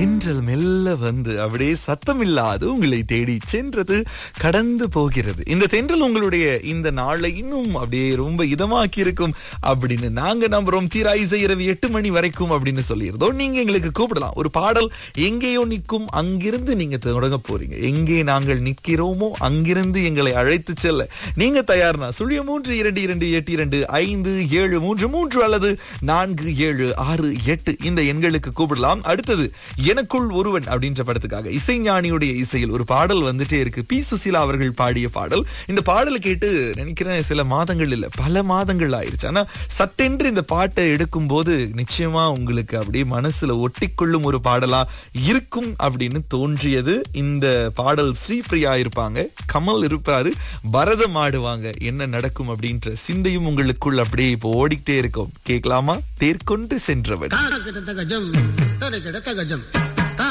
தென்றல் மெல்ல வந்து அப்படியே சத்தமில்லாது உங்களை தேடி சென்றது, கடந்து போகிறது. இந்த தென்றல் உங்களுடைய இந்த நாளை இன்னும் அப்படியே ரொம்ப இதமாக்கி இருக்கும் அப்படின்னு நாங்க நம்புறோம். தீரா இசை இரவு 8 மணி வரைக்கும் அப்படின்னு சொல்லியிருந்தோம். நீங்க எங்களுக்கு கூப்பிடலாம். ஒரு பாடல் எங்கேயோ நிற்கும், அங்கிருந்து நீங்க தொடங்க போறீங்க. எங்கே நாங்கள் நிற்கிறோமோ அங்கிருந்து எங்களை அழைத்து செல்ல நீங்க தயார்னா 0322282573 அல்லது 4768 இந்த எண்களுக்கு கூப்பிடலாம். அடுத்தது எனக்குள் ஒருவன் அப்படின்ற படத்துக்காக இசைஞானியுடைய இசையில் ஒரு பாடல் வந்துட்டே இருக்கு. பி சுசீலா அவர்கள் பாடிய பாடல். இந்த பாடலை கேட்டு நினைக்கிறேன் சில மாதங்கள் இல்ல, பல மாதங்கள் ஆயிருச்சு. ஆனா சட்டென்று இந்த பாட்டை எடுக்கும் போது நிச்சயமா உங்களுக்கு அப்படியே மனசுல ஒட்டிக்கொள்ளும் ஒரு பாடலா இருக்கும் அப்படின்னு தோன்றியது. இந்த பாடல் ஸ்ரீபிரியா இருப்பாங்க, கமல் இருப்பாரு, பரதம் ஆடுவாங்க. என்ன நடக்கும் அப்படின்ற சிந்தையும் உங்களுக்குள் அப்படியே இப்போ ஓடிக்கிட்டே இருக்கும். கேட்கலாமா? தேர்கொண்டு சென்றவன். கஜம்